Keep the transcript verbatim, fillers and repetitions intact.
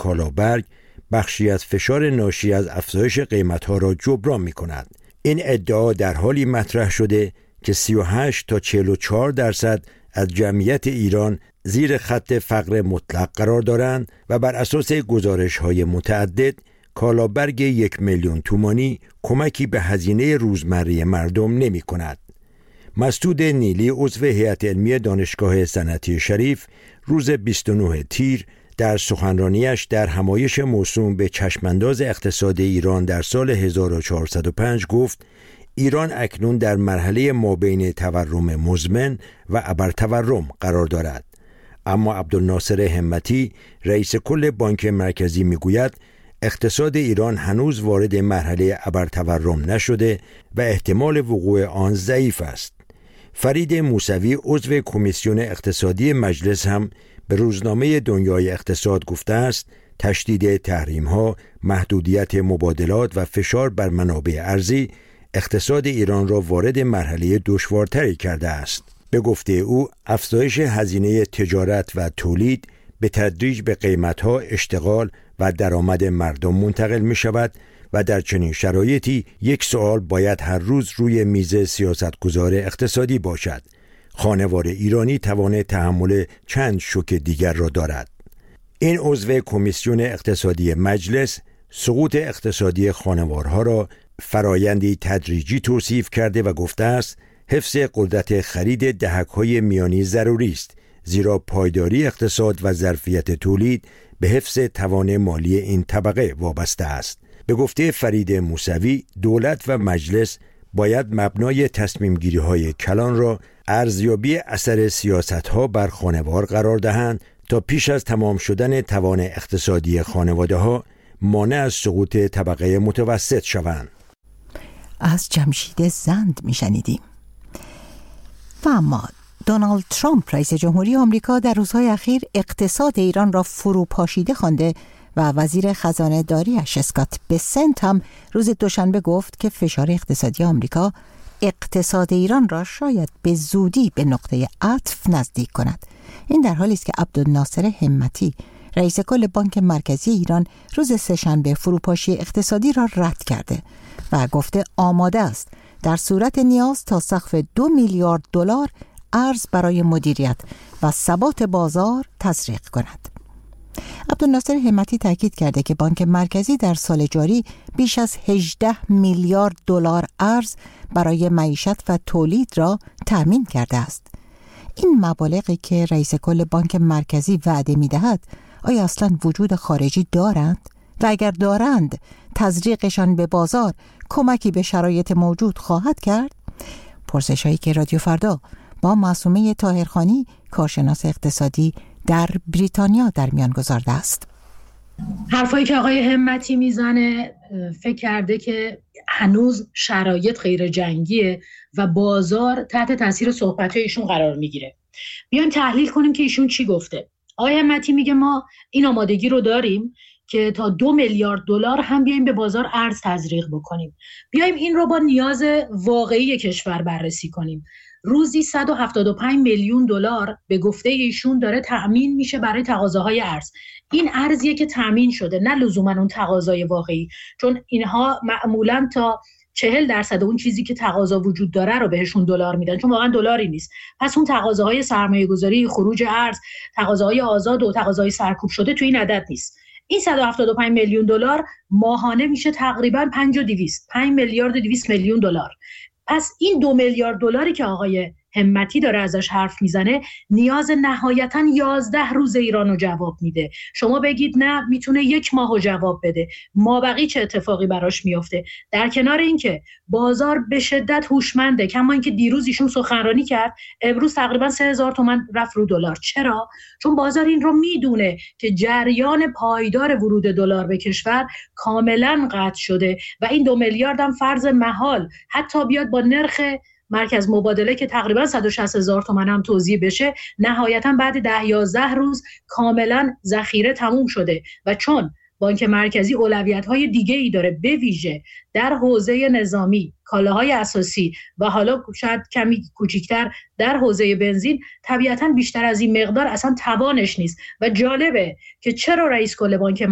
کالابرگ بخشی از فشار ناشی از افزایش قیمت‌ها را جبران می‌کند. این ادعا در حالی مطرح شده که سی و هشت تا چهل و چهار درصد از جمعیت ایران زیر خط فقر مطلق قرار دارند و بر اساس گزارش‌های متعدد کالابرگ یک میلیون تومانی کمکی به هزینه روزمره مردم نمی‌کند. مسعود نیلی عضو هیئت علمی دانشگاه صنعتی شریف روز بیست و نهم تیر در سخنرانیش در همایش موسوم به چشمانداز اقتصاد ایران در سال هزار و چهارصد و پنج گفت ایران اکنون در مرحله مابین تورم مزمن و ابرتورم قرار دارد. اما عبدالناصر همتی رئیس کل بانک مرکزی میگوید اقتصاد ایران هنوز وارد مرحله ابرتورم نشده و احتمال وقوع آن ضعیف است. فرید موسوی عضو کمیسیون اقتصادی مجلس هم به روزنامه دنیای اقتصاد گفته است تشدید تحریم‌ها، محدودیت مبادلات و فشار بر منابع ارزی اقتصاد ایران را وارد مرحله دشوارتری کرده است. به گفته او افزایش هزینه تجارت و تولید به تدریج به قیمت‌ها، اشتغال و درآمد مردم منتقل می شود و در چنین شرایطی یک سوال باید هر روز روی میز سیاستگزار اقتصادی باشد: خانوار ایرانی توان تحمل چند شوک دیگر را دارد؟ این عضو کمیسیون اقتصادی مجلس سقوط اقتصادی خانوارها را فرایندی تدریجی توصیف کرده و گفته است حفظ قدرت خرید دهک‌های میانی ضروری است، زیرا پایداری اقتصاد و ظرفیت تولید به حفظ توان مالی این طبقه وابسته است. به گفته فرید موسوی دولت و مجلس باید مبنای تصمیم گیری های کلان را ارزیابی اثر سیاست ها بر خانوار قرار دهند تا پیش از تمام شدن توان اقتصادی خانواده ها مانع از سقوط طبقه متوسط شوند. از جمشید زند می شنیدیم. و اما دونالد ترامپ رئیس جمهوری آمریکا در روزهای اخیر اقتصاد ایران را فروپاشیده خوانده و وزیر خزانه داریش اسکات بسنت هم روز دوشنبه گفت که فشار اقتصادی آمریکا اقتصاد ایران را شاید به زودی به نقطه عطف نزدیک کند. این در حالی است که عبدالناصر همتی رئیس کل بانک مرکزی ایران روز سه‌شنبه فروپاشی اقتصادی را رد کرده و گفته آماده است در صورت نیاز تا سقف دو میلیارد دلار ارز برای مدیریت و ثبات بازار تسریع کند. عبدالناصر همتی تاکید کرده که بانک مرکزی در سال جاری بیش از هجده میلیارد دلار ارز برای معیشت و تولید را تأمین کرده است. این مبالغی که رئیس کل بانک مرکزی وعده می‌دهد آیا اصلاً وجود خارجی دارند؟ و اگر دارند تزریقشان به بازار کمکی به شرایط موجود خواهد کرد؟ پرسش‌هایی که رادیو فردا با معصومه طاهرخانی کارشناس اقتصادی در بریتانیا در میان گذارده است. حرفایی که آقای همتی میزنه فکر کرده که هنوز شرایط غیر جنگیه و بازار تحت تاثیر صحبت‌های ایشون قرار میگیره. بیایم تحلیل کنیم که ایشون چی گفته. آقای همتی میگه ما این آمادگی رو داریم که تا دو میلیارد دلار هم بیایم به بازار ارز تزریق بکنیم. بیایم این رو با نیاز واقعی کشور بررسی کنیم. روزی صد و هفتاد و پنج میلیون دلار به گفته ایشون داره تأمین میشه برای تقاضاهای ارز. این ارزیه که تأمین شده، نه لزوما اون تقاضای واقعی، چون اینها معمولاً تا چهل درصد اون چیزی که تقاضا وجود داره رو بهشون دلار میدن، چون واقعا دلاری نیست. پس اون تقاضاهای سرمایه گذاری، خروج ارز، تقاضاهای آزاد و تقاضای سرکوب شده تو این عدد نیست. این صد و هفتاد و پنج میلیون دلار ماهانه میشه تقریباً پنج و دویست پنج میلیارد و دویست میلیون دلار. پس این دو میلیارد دلاری که آقای همتی داره ازش حرف میزنه نیاز نهایتاً یازده روز ایران رو جواب میده. شما بگید نه میتونه یک ماه رو جواب بده، مابقی چه اتفاقی براش میافته؟ در کنار اینکه بازار به شدت هوشمنده، کما اینکه دیروز ایشون سخنرانی کرد امروز تقریبا سه هزار تومان رفت رو دلار. چرا؟ چون بازار این رو میدونه که جریان پایدار ورود دلار به کشور کاملا قطع شده و این دو میلیارد هم فرض محال حتی بیاد با نرخ مرکز مبادله که تقریبا صد و شصت هزار تومان هم توزیع بشه، نهایتا بعد ده یازده روز کاملا ذخیره تموم شده و چون بانک مرکزی اولویت‌های دیگه‌ای داره، به ویژه در حوزه نظامی، کالاهای اساسی و حالا شاید کمی کوچیک‌تر در حوزه بنزین، طبیعتاً بیشتر از این مقدار اصلا توانش نیست. و جالبه که چرا رئیس کل بانک